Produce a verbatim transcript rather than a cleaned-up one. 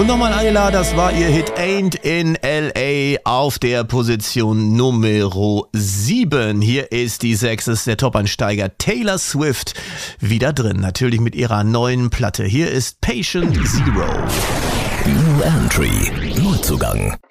Und nochmal Ayla, das war ihr Hit Ain't in L A auf der Position Nummer sieben. Hier ist die sechs, ist der Top-Ansteiger Taylor Swift wieder drin. Natürlich mit ihrer neuen Platte. Hier ist Patient Zero. New Entry, Neuzugang.